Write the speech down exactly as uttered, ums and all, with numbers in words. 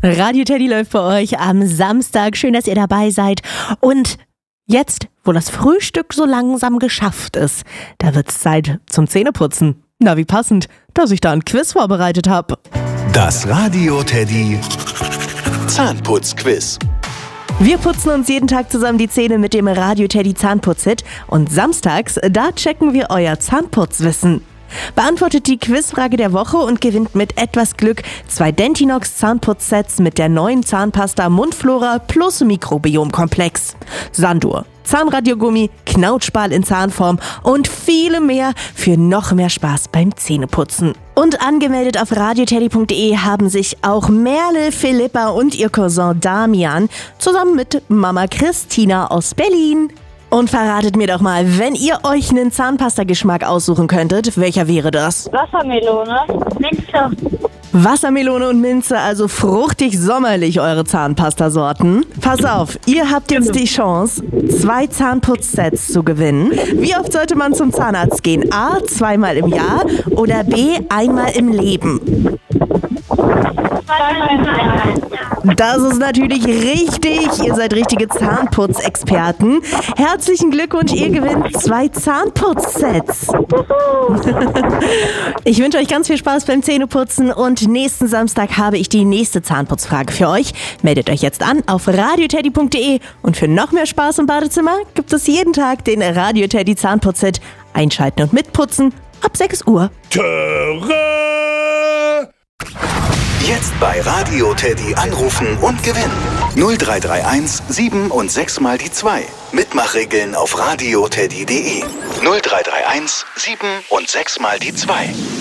Radio Teddy läuft für euch am Samstag. Schön, dass ihr dabei seid. Und jetzt, wo das Frühstück so langsam geschafft ist, da wird's Zeit zum Zähneputzen. Na, wie passend, dass ich da ein Quiz vorbereitet habe. Das Radio Teddy Zahnputzquiz. Wir putzen uns jeden Tag zusammen die Zähne mit dem Radio Teddy Zahnputzhit. Und samstags, da checken wir euer Zahnputzwissen. Beantwortet die Quizfrage der Woche und gewinnt mit etwas Glück zwei Dentinox Zahnputzsets mit der neuen Zahnpasta Mundflora plus Mikrobiomkomplex. Sandur, Zahnradiogummi, Knautschball in Zahnform und viele mehr für noch mehr Spaß beim Zähneputzen. Und angemeldet auf radioteddy punkt de haben sich auch Merle, Philippa und ihr Cousin Damian zusammen mit Mama Christina aus Berlin. Und verratet mir doch mal, wenn ihr euch einen Zahnpasta-Geschmack aussuchen könntet, welcher wäre das? Wassermelone, Minze. Wassermelone und Minze, also fruchtig sommerlich eure Zahnpastasorten. Pass auf, ihr habt jetzt die Chance, zwei Zahnputzsets zu gewinnen. Wie oft sollte man zum Zahnarzt gehen? A, zweimal im Jahr oder B, einmal im Leben? Das ist natürlich richtig. Ihr seid richtige Zahnputzexperten. Herzlichen Glückwunsch, ihr gewinnt zwei Zahnputzsets. Ich wünsche euch ganz viel Spaß beim Zähneputzen und nächsten Samstag habe ich die nächste Zahnputzfrage für euch. Meldet euch jetzt an auf radioteddy punkt de und für noch mehr Spaß im Badezimmer gibt es jeden Tag den Radio Teddy Zahnputzhit. Einschalten und mitputzen ab sechs Uhr. Töre! Jetzt bei Radio Teddy anrufen und gewinnen. null drei drei eins sieben und sechs mal die zwei. Mitmachregeln auf radioteddy punkt de. null drei drei eins sieben und sechs mal die zwei.